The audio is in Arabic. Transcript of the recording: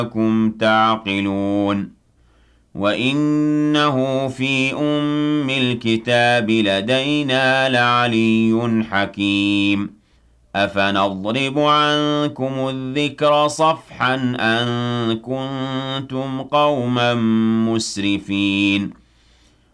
لعلكم تعقلون وإنه في أم الكتاب لدينا لعلي حكيم أفنضرب عنكم الذكر صفحا أن كنتم قوما مسرفين